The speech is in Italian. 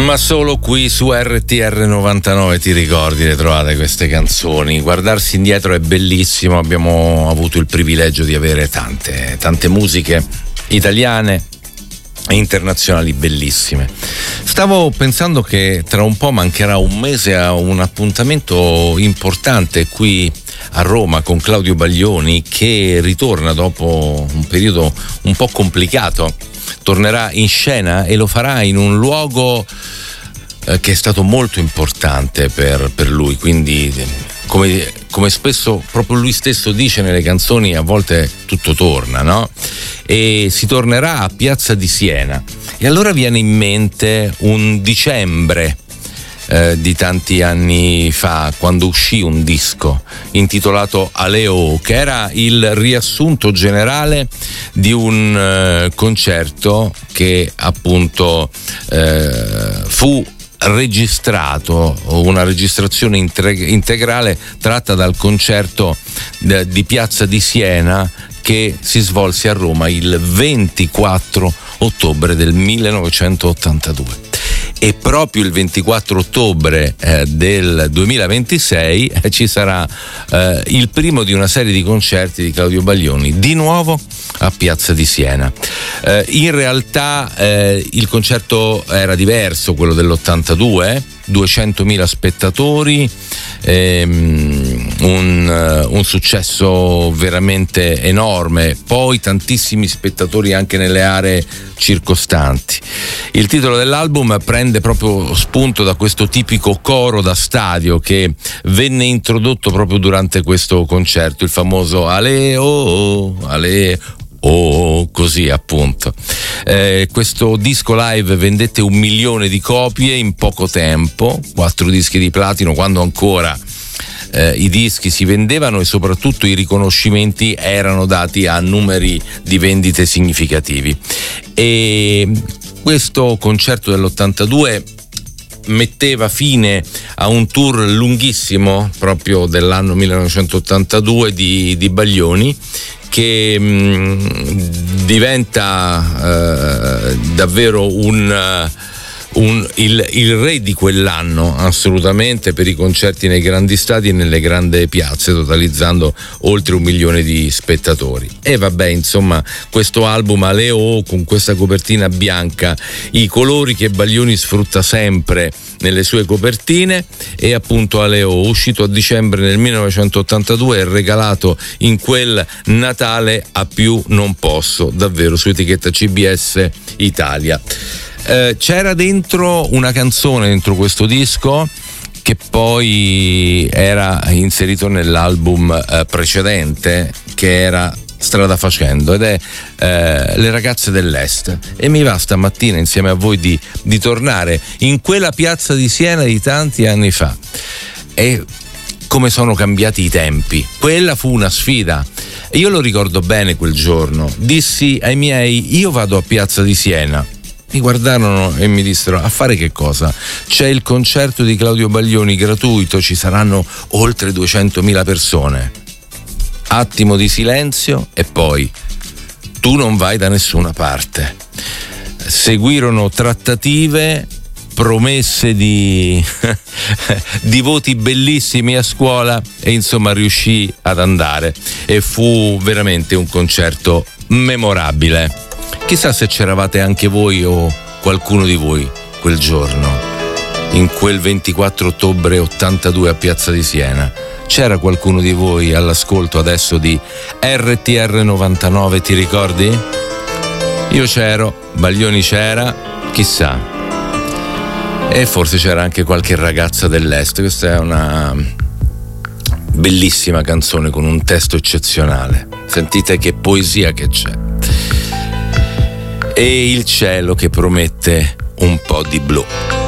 Ma solo qui su RTR 99, ti ricordi, le trovate queste canzoni. Guardarsi indietro è bellissimo, abbiamo avuto il privilegio di avere tante musiche italiane e internazionali bellissime. Stavo pensando che tra un po' mancherà un mese a un appuntamento importante qui a Roma con Claudio Baglioni, che ritorna dopo un periodo un po' complicato. Tornerà in scena e lo farà in un luogo che è stato molto importante per lui, quindi come spesso proprio lui stesso dice nelle canzoni, a volte tutto torna, no? E si tornerà a Piazza di Siena. E allora viene in mente un dicembre di tanti anni fa, quando uscì un disco intitolato Aleo, che era il riassunto generale di un concerto che appunto fu registrato, una registrazione integrale tratta dal concerto di Piazza di Siena che si svolse a Roma il 24 ottobre del 1982. E proprio il 24 ottobre del 2026 ci sarà il primo di una serie di concerti di Claudio Baglioni, di nuovo a Piazza di Siena. In realtà il concerto era diverso, quello dell'82, 200.000 spettatori, un successo veramente enorme, poi tantissimi spettatori anche nelle aree circostanti. Il titolo dell'album prende proprio spunto da questo tipico coro da stadio che venne introdotto proprio durante questo concerto, il famoso Ale oh, Ale oh, così appunto. Questo disco live vendette 1 milione di copie in poco tempo, 4 dischi di platino, quando ancora i dischi si vendevano e soprattutto i riconoscimenti erano dati a numeri di vendite significativi. E questo concerto dell'82 metteva fine a un tour lunghissimo proprio dell'anno 1982 di Baglioni, che diventa davvero il re di quell'anno, assolutamente, per i concerti nei grandi stadi e nelle grandi piazze, totalizzando oltre 1 milione di spettatori. E vabbè, insomma, questo album Aleo, con questa copertina bianca, i colori che Baglioni sfrutta sempre nelle sue copertine, e appunto Aleo, uscito a dicembre del 1982 e regalato in quel Natale a più non posso, davvero, su etichetta CBS Italia. C'era dentro una canzone dentro questo disco che poi era inserito nell'album precedente, che era Strada Facendo, ed è Le ragazze dell'Est, e mi va stamattina insieme a voi di tornare in quella Piazza di Siena di tanti anni fa, e come sono cambiati i tempi. Quella fu una sfida. Io lo ricordo bene quel giorno, dissi ai miei: io vado a Piazza di Siena. Mi guardarono e mi dissero: a fare che cosa? C'è il concerto di Claudio Baglioni gratuito, ci saranno oltre 200.000 persone. Attimo di silenzio e poi: tu non vai da nessuna parte. Seguirono trattative, promesse di voti bellissimi a scuola, e insomma riuscì ad andare, e fu veramente un concerto memorabile. Chissà se c'eravate anche voi o qualcuno di voi quel giorno, in quel 24 ottobre 82 a Piazza di Siena. C'era qualcuno di voi all'ascolto adesso di RTR 99, ti ricordi? Io c'ero, Baglioni c'era, chissà. E forse c'era anche qualche ragazza dell'Est. Questa è una bellissima canzone con un testo eccezionale. Sentite che poesia che c'è. E il cielo che promette un po' di blu.